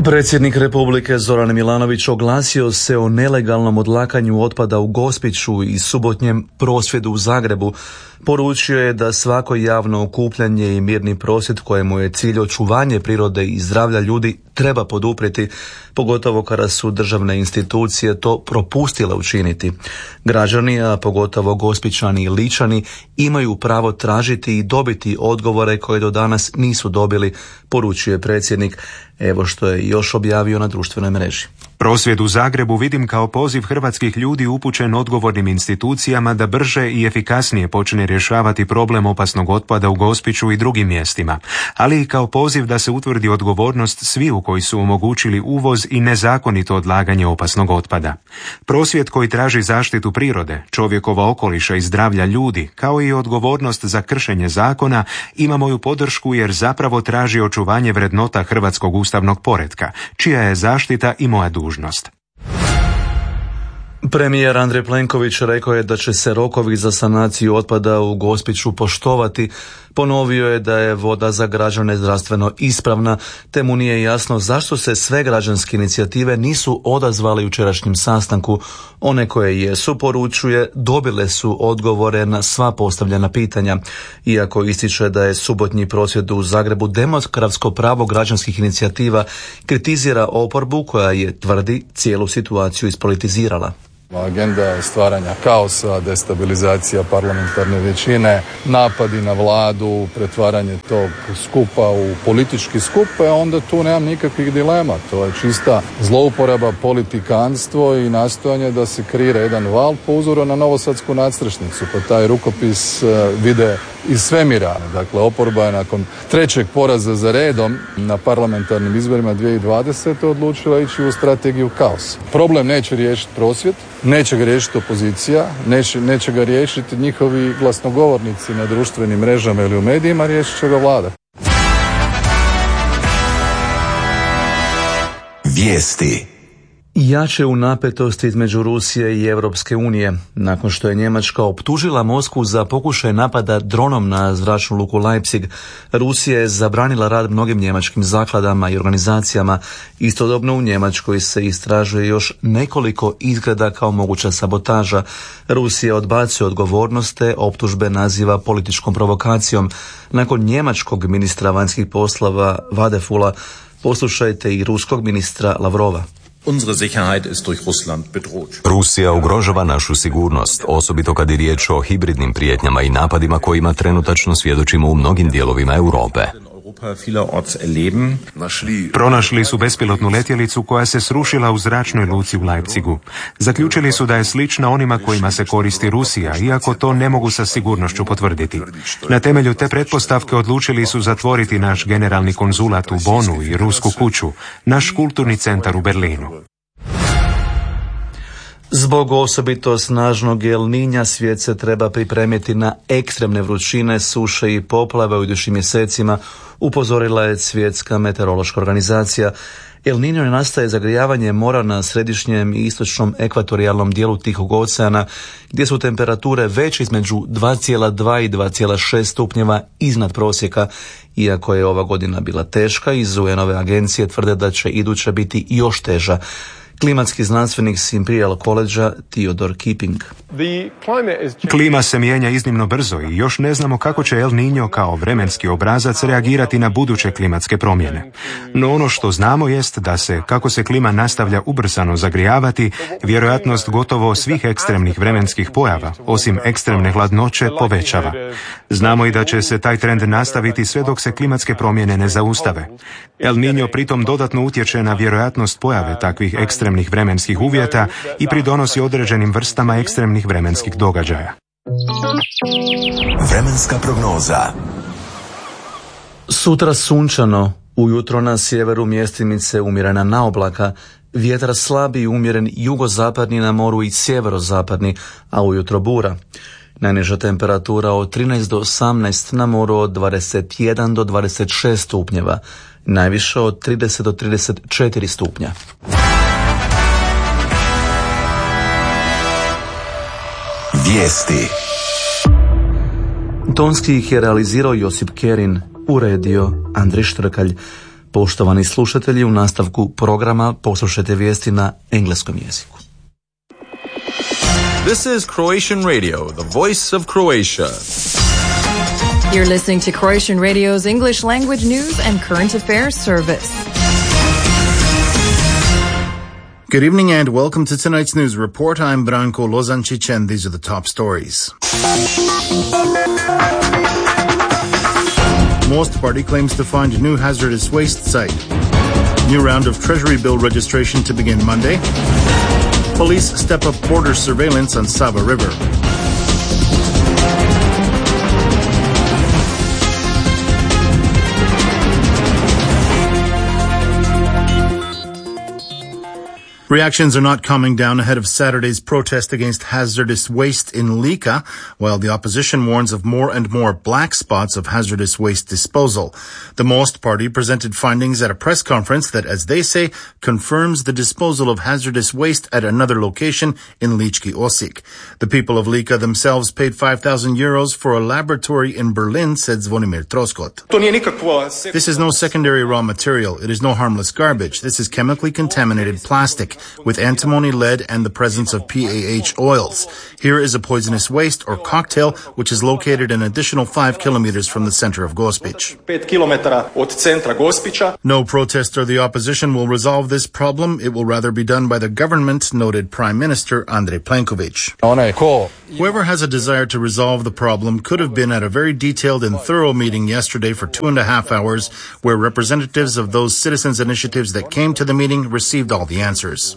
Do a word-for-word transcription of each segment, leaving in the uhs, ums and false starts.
Predsjednik Republike Zoran Milanović oglasio se o nelegalnom odlaganju otpada u Gospiću i subotnjem prosvjedu u Zagrebu. Poručio je da svako javno okupljanje i mirni prosvjed kojemu je cilj očuvanje prirode i zdravlja ljudi treba poduprijeti, pogotovo kada su državne institucije to propustile učiniti. Građani, a pogotovo Gospićani i Ličani, imaju pravo tražiti i dobiti odgovore koje do danas nisu dobili, poručio je predsjednik. Evo što je još objavio na društvenoj mreži. Prosvjed u Zagrebu vidim kao poziv hrvatskih ljudi upućen odgovornim institucijama da brže i efikasnije počne rješavati problem opasnog otpada u Gospiću i drugim mjestima, ali i kao poziv da se utvrdi odgovornost sviju koji su omogućili uvoz i nezakonito odlaganje opasnog otpada. Prosvjed koji traži zaštitu prirode, čovjekova okoliša i zdravlja ljudi, kao i odgovornost za kršenje zakona, ima moju podršku jer zapravo traži očuvanje vrednota hrvatskog ustavnog poretka, čija je zaštita i moja dužnost. Premijer Andrej Plenković rekao je da će se rokovi za sanaciju otpada u Gospiću poštovati. Ponovio je da je voda za građane zdravstveno ispravna, te mu nije jasno zašto se sve građanske inicijative nisu odazvale jučerašnjem sastanku. One koje jesu, poručuje, dobile su odgovore na sva postavljena pitanja. Iako ističe da je subotnji prosvjed u Zagrebu demokratsko pravo građanskih inicijativa, kritizira oporbu koja je, tvrdi, cijelu situaciju ispolitizirala. Agenda stvaranja kaosa, destabilizacija parlamentarne većine, napadi na vladu, pretvaranje tog skupa u politički skup, a onda tu nemam nikakvih dilema. To je čista zlouporaba, politikanstvo i nastojanje da se kreira jedan val po uzoru na novosadsku nadstrešnicu. Pa taj rukopis vide iz svemira. Dakle, oporba je nakon trećeg poraza za redom na parlamentarnim izborima dvije tisuće dvadesete odlučila ići u strategiju kaosa. Problem neće riješiti prosvjed, neće ga riješiti opozicija, neće, neće ga riješiti njihovi glasnogovornici na društvenim mrežama ili u medijima, riješit će ga vlada. Vijesti. Jače u napetosti između Rusije i Europske unije. Nakon što je Njemačka optužila Moskvu za pokušaj napada dronom na zračnu luku Leipzig, Rusija je zabranila rad mnogim njemačkim zakladama i organizacijama. Istodobno u Njemačkoj se istražuje još nekoliko izgreda kao moguća sabotaža. Rusija odbacuje odgovornost te optužbe naziva političkom provokacijom. Nakon njemačkog ministra vanjskih poslova Vadefula, poslušajte i ruskog ministra Lavrova. Rusija ugrožava našu sigurnost, osobito kad je riječ o hibridnim prijetnjama i napadima kojima trenutačno svjedočimo u mnogim dijelovima Europe. Pronašli su bespilotnu letjelicu koja se srušila u zračnoj luci u Leipzigu. Zaključili su da je slična onima kojima se koristi Rusija, iako to ne mogu sa sigurnošću potvrditi. Na temelju te pretpostavke odlučili su zatvoriti naš generalni konzulat u Bonu i Rusku kuću, naš kulturni centar u Berlinu. Zbog osobito snažnog El Niña svijet se treba pripremiti na ekstremne vrućine, suše i poplave u idućim mjesecima, upozorila je Svjetska meteorološka organizacija. El Niño nastaje zagrijavanje mora na središnjem i istočnom ekvatorijalnom dijelu Tihog oceana, gdje su temperature već između dva zarez dva i dva zarez šest stupnjeva iznad prosjeka. Iako je ova godina bila teška, iz U N-ove agencije tvrde da će iduća biti još teža. Klimatski znanstvenik s Imperial College-a Theodore Keeping. Klima se mijenja iznimno brzo i još ne znamo kako će El Niño kao vremenski obrazac reagirati na buduće klimatske promjene. No ono što znamo jest da se, kako se klima nastavlja ubrzano zagrijavati, vjerojatnost gotovo svih ekstremnih vremenskih pojava, osim ekstremne hladnoće, povećava. Znamo i da će se taj trend nastaviti sve dok se klimatske promjene ne zaustave. El Niño pritom dodatno utječe na vjerojatnost pojave takvih ekstremnih vremenskih uvjeta i pridonosi određenim vrstama ekstremnih vremenskih događaja. Vremenska prognoza. Sutra sunčano, ujutro na sjeveru mjestimice umjerena naoblaka, vjetar slabi i umjeren jugozapadni na moru i sjeverozapadni, a ujutro bura. Najniža temperatura od trinaest do osamnaest, na moru od dvadeset jedan do dvadeset šest stupnjeva, najviše od trideset do trideset četiri stupnja. Vijesti. Tonski ih je realizirao Josip Kerin, uredio Andrej Štrkalj. Poštovani slušatelji, u nastavku programa poslušajte vijesti na engleskom jeziku. This is Croatian Radio, the voice of Croatia. You're listening to Croatian Radio's English language news and current affairs service. Good evening and welcome to tonight's news report. I'm Branko Lozančić and these are the top stories. Most Party claims to find new hazardous waste site. New round of Treasury bill registration to begin Monday. Police step up border surveillance on Sava River. Reactions are not calming down ahead of Saturday's protest against hazardous waste in Lika, while the opposition warns of more and more black spots of hazardous waste disposal. The Most Party presented findings at a press conference that, as they say, confirms the disposal of hazardous waste at another location in Lički Osijek. The people of Lika themselves paid five thousand euros for a laboratory in Berlin, said Zvonimir Troskot. This is no secondary raw material. It is no harmless garbage. This is chemically contaminated plastic with antimony, lead, and the presence of P A H oils. Here is a poisonous waste or cocktail which is located an additional five kilometers from the center of Gospić. No protest or the opposition will resolve this problem. It will rather be done by the government, noted Prime Minister Andrej Plenković. Whoever has a desire to resolve the problem could have been at a very detailed and thorough meeting yesterday for two and a half hours where representatives of those citizens' initiatives that came to the meeting received all the answers.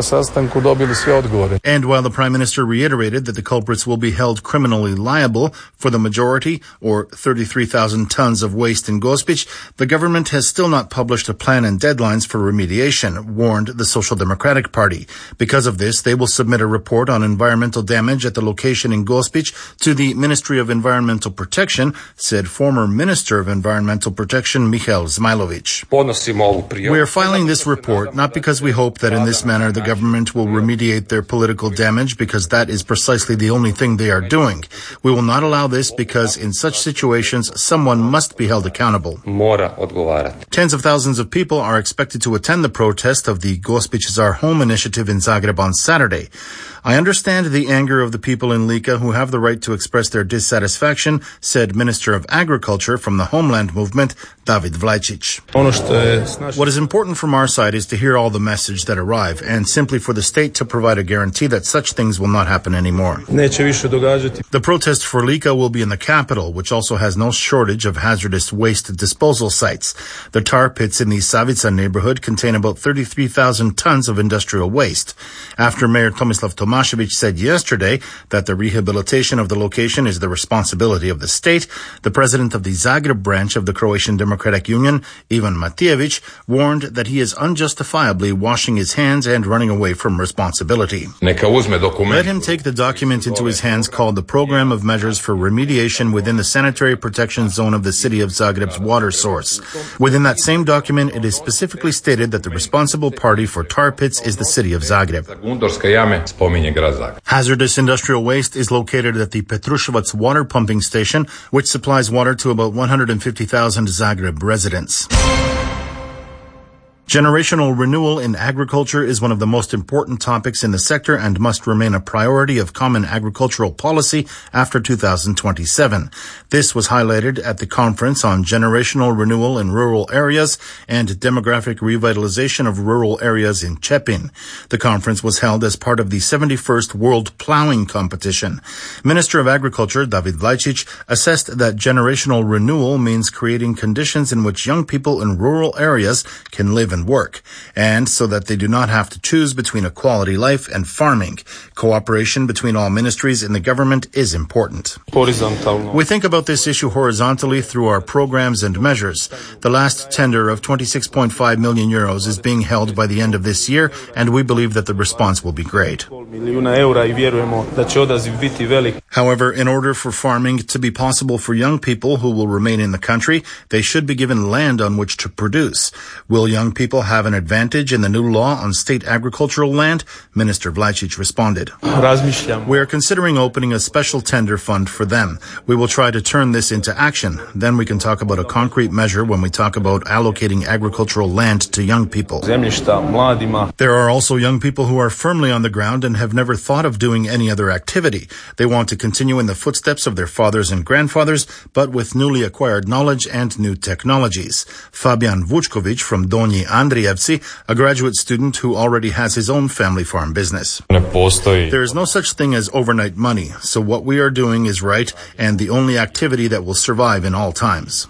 And while the Prime Minister reiterated that the culprits will be held criminally liable for the majority, or thirty-three thousand tons of waste in Gospić, the government has still not published a plan and deadlines for remediation, warned the Social Democratic Party. Because of this, they will submit a report on environmental damage at the location in Gospić to the Ministry of Environmental Protection, said former Minister of Environmental Protection Mihail Zmajlović. We are filing this report not because we hope that in this manner the government will remediate their political damage, because that is precisely the only thing they are doing. We will not allow this because in such situations someone must be held accountable. Tens of thousands of people are expected to attend the protest of the Gospić is Our Home initiative in Zagreb on Saturday. I understand the anger of the people in Lika who have the right to express their dissatisfaction, said Minister of Agriculture from the Homeland Movement, David Vlajčić. What is important from our side is to hear all the message that arrive and simply for the state to provide a guarantee that such things will not happen anymore. The protest for Lika will be in the capital, which also has no shortage of hazardous waste disposal sites. The tar pits in the Savica neighborhood contain about thirty-three thousand tons of industrial waste. After Mayor Tomislav Tomašević said yesterday that the rehabilitation of the location is the responsibility of the state, the president of the Zagreb branch of the Croatian Democratic Union, Ivan Matijević, warned that he is unjustifiably washing his hands and running away from responsibility. Let him take the document into his hands called the Program of Measures for Remediation within the Sanitary Protection Zone of the city of Zagreb's water source. Within that same document, it is specifically stated that the responsible party for tar pits is the city of Zagreb. Hazardous industrial waste is located at the Petruševac water pumping station, which supplies water to about one hundred fifty thousand Zagreb residents. Generational renewal in agriculture is one of the most important topics in the sector and must remain a priority of common agricultural policy after two thousand twenty-seven. This was highlighted at the conference on generational renewal in rural areas and demographic revitalization of rural areas in Chepin. The conference was held as part of the seventy-first World Plowing Competition. Minister of Agriculture David Vlajčić assessed that generational renewal means creating conditions in which young people in rural areas can live and work, and so that they do not have to choose between a quality life and farming. Cooperation between all ministries in the government is important. We think about this issue horizontally through our programs and measures. The last tender of twenty-six point five million euros is being held by the end of this year, and we believe that the response will be great. However, in order for farming to be possible for young people who will remain in the country, they should be given land on which to produce. Will young people people have an advantage in the new law on state agricultural land? Minister Vlajcic responded. We are considering opening a special tender fund for them. We will try to turn this into action. Then we can talk about a concrete measure when we talk about allocating agricultural land to young people. There are also young people who are firmly on the ground and have never thought of doing any other activity. They want to continue in the footsteps of their fathers and grandfathers, but with newly acquired knowledge and new technologies. Fabian Vučković from Donji Andrijevci, a graduate student who already has his own family farm business. There is no such thing as overnight money, so what we are doing is right and the only activity that will survive in all times.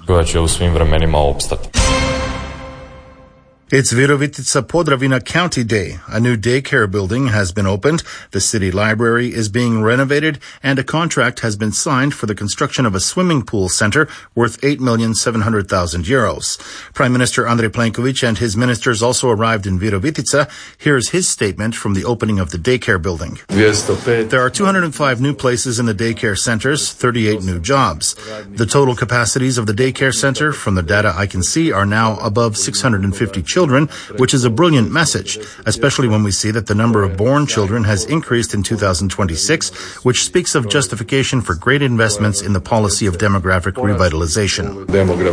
It's Virovitica Podravina County Day. A new daycare building has been opened, the city library is being renovated, and a contract has been signed for the construction of a swimming pool center worth eight million seven hundred thousand euros. Prime Minister Andrej Plenković and his ministers also arrived in Virovitica. Here's his statement from the opening of the daycare building. There are two hundred five new places in the daycare centers, thirty-eight new jobs. The total capacities of the daycare center, from the data I can see, are now above six hundred fifty children. Children, which is a brilliant message, especially when we see that the number of born children has increased in two thousand twenty-six, which speaks of justification for great investments in the policy of demographic revitalization.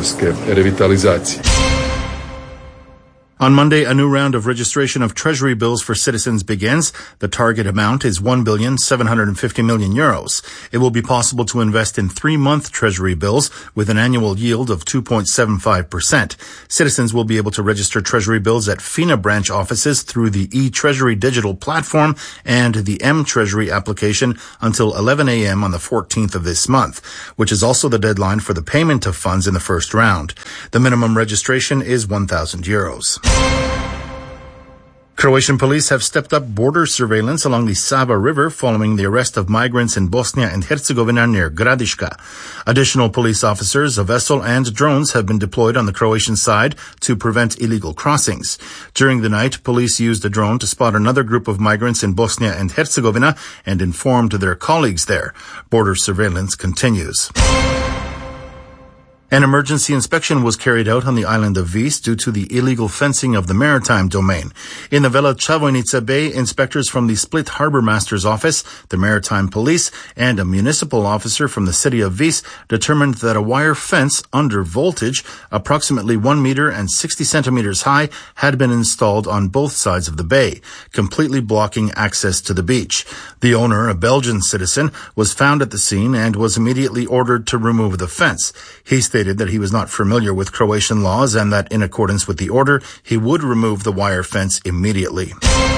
On Monday, a new round of registration of treasury bills for citizens begins. The target amount is one billion seven hundred fifty million euros. It will be possible to invest in three-month treasury bills with an annual yield of two point seven five percent. Citizens will be able to register treasury bills at FINA branch offices through the e-Treasury digital platform and the M-Treasury application until eleven a.m. on the fourteenth of this month, which is also the deadline for the payment of funds in the first round. The minimum registration is one thousand euros. Croatian police have stepped up border surveillance along the Sava River following the arrest of migrants in Bosnia and Herzegovina near Gradiška. Additional police officers, a vessel, and drones have been deployed on the Croatian side to prevent illegal crossings. During the night, police used a drone to spot another group of migrants in Bosnia and Herzegovina and informed their colleagues there. Border surveillance continues. An emergency inspection was carried out on the island of Vis due to the illegal fencing of the maritime domain. In the Vela Čavojnica Bay, inspectors from the Split Harbor Master's Office, the Maritime Police, and a municipal officer from the city of Vis determined that a wire fence under voltage, approximately one meter and sixty centimeters high, had been installed on both sides of the bay, completely blocking access to the beach. The owner, a Belgian citizen, was found at the scene and was immediately ordered to remove the fence. He stated that he was not familiar with Croatian laws and that in accordance with the order, he would remove the wire fence immediately.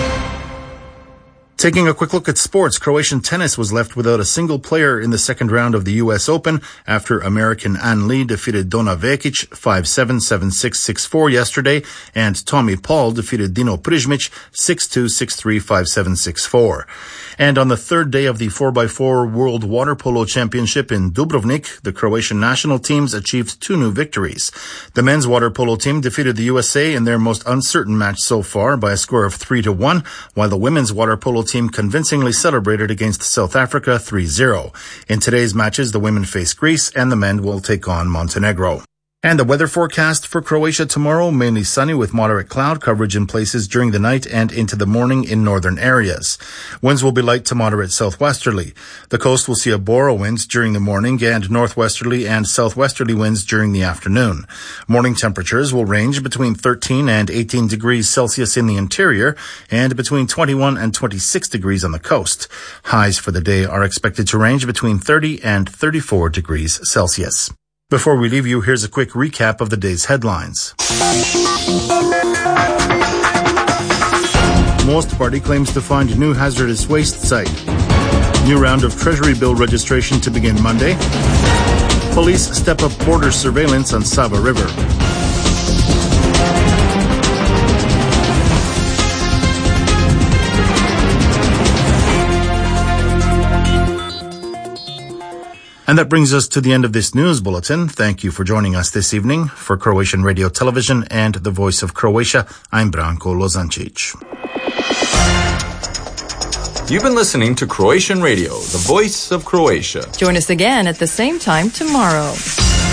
Taking a quick look at sports, Croatian tennis was left without a single player in the second round of the U S Open after American Ann Lee defeated Dona Vekic five seven, seven six, six four yesterday, and Tommy Paul defeated Dino Prizmic six two, six three, five seven, six four. And on the third day of the four by four World Water Polo Championship in Dubrovnik, the Croatian national teams achieved two new victories. The men's water polo team defeated the U S A in their most uncertain match so far by a score of three to one, while the women's water polo team convincingly celebrated against South Africa three zero. In today's matches, the women face Greece and the men will take on Montenegro. And the weather forecast for Croatia tomorrow, mainly sunny with moderate cloud coverage in places during the night and into the morning in northern areas. Winds will be light to moderate southwesterly. The coast will see a boro wind during the morning and northwesterly and southwesterly winds during the afternoon. Morning temperatures will range between thirteen and eighteen degrees Celsius in the interior and between twenty-one and twenty-six degrees on the coast. Highs for the day are expected to range between thirty and thirty-four degrees Celsius. Before we leave you, here's a quick recap of the day's headlines. Most Party claims to find new hazardous waste site. New round of Treasury bill registration to begin Monday. Police step up border surveillance on Sava River. And that brings us to the end of this news bulletin. Thank you for joining us this evening. For Croatian Radio Television and the Voice of Croatia, I'm Branko Lozancic. You've been listening to Croatian Radio, the Voice of Croatia. Join us again at the same time tomorrow.